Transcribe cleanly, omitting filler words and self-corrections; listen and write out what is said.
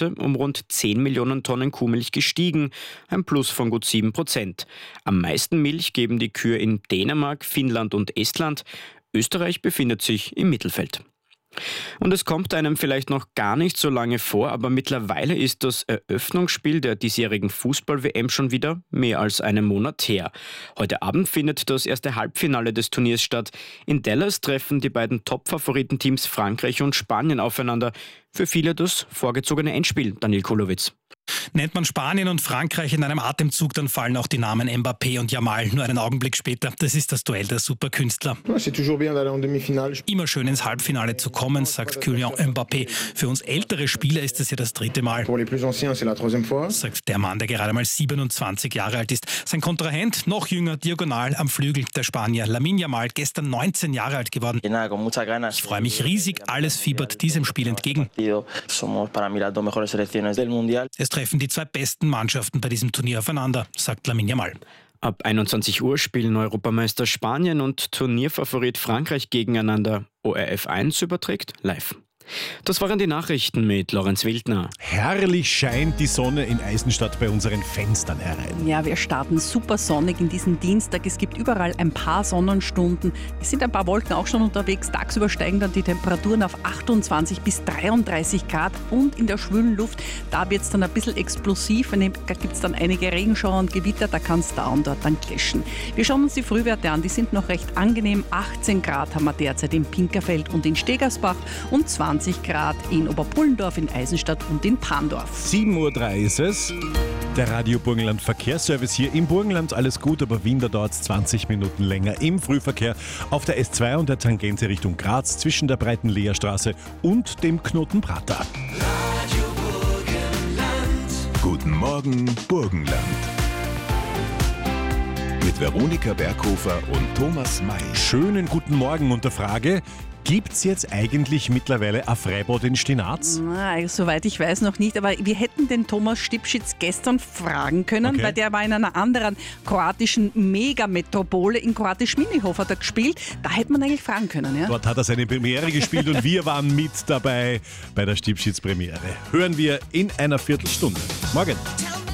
heute um rund 10 Millionen Tonnen Kuhmilch gestiegen, ein Plus von gut 7%. Am meisten Milch geben die Kühe in Dänemark, Finnland und Estland. Österreich befindet sich im Mittelfeld. Und es kommt einem vielleicht noch gar nicht so lange vor, aber mittlerweile ist das Eröffnungsspiel der diesjährigen Fußball-WM schon wieder mehr als einen Monat her. Heute Abend findet das erste Halbfinale des Turniers statt. In Dallas treffen die beiden Top-Favoritenteams Frankreich und Spanien aufeinander. Für viele das vorgezogene Endspiel, Daniel Kulowitz. Nennt man Spanien und Frankreich in einem Atemzug, dann fallen auch die Namen Mbappé und Yamal nur einen Augenblick später. Das ist das Duell der Superkünstler. Immer schön ins Halbfinale zu kommen, sagt Kylian Mbappé. Für uns ältere Spieler ist es ja das 3. Mal. Sagt der Mann, der gerade mal 27 Jahre alt ist. Sein Kontrahent, noch jünger, diagonal am Flügel, der Spanier Lamine Yamal, gestern 19 Jahre alt geworden. Ich freue mich riesig, alles fiebert diesem Spiel entgegen. Es treffen die 2 besten Mannschaften bei diesem Turnier aufeinander, sagt Lamine Yamal. Ab 21 Uhr spielen Europameister Spanien und Turnierfavorit Frankreich gegeneinander. ORF 1 überträgt live. Das waren die Nachrichten mit Lorenz Wildner. Herrlich scheint die Sonne in Eisenstadt bei unseren Fenstern herein. Ja, wir starten super sonnig in diesen Dienstag. Es gibt überall ein paar Sonnenstunden. Es sind ein paar Wolken auch schon unterwegs. Tagsüber steigen dann die Temperaturen auf 28 bis 33 Grad und in der schwülen Luft, da wird es dann ein bisschen explosiv. Da gibt es dann einige Regenschauer und Gewitter, da kann es da und dort dann clashen. Wir schauen uns die Frühwerte an, die sind noch recht angenehm. 18 Grad haben wir derzeit in Pinkerfeld und in Stegersbach und 20 Grad in Oberpullendorf, in Eisenstadt und in Pandorf. 7:03 Uhr ist es. Der Radio Burgenland Verkehrsservice hier im Burgenland. Alles gut, aber Wien, da dauert es 20 Minuten länger im Frühverkehr auf der S2 und der Tangente Richtung Graz zwischen der breiten Leerstraße und dem Knoten Prater. Radio Burgenland. Guten Morgen, Burgenland. Mit Veronika Berghofer und Thomas May. Schönen guten Morgen und der Frage: Gibt's jetzt eigentlich mittlerweile ein Freibad in Stinaz? Na, soweit ich weiß noch nicht, aber wir hätten den Thomas Stipschitz gestern fragen können, Okay. weil der war in einer anderen kroatischen Megametropole, in Kroatisch Minihof hat er gespielt. Da hätte man eigentlich fragen können, ja? Dort hat er seine Premiere gespielt und wir waren mit dabei bei der Stipschitz-Premiere. Hören wir in einer Viertelstunde. Morgen.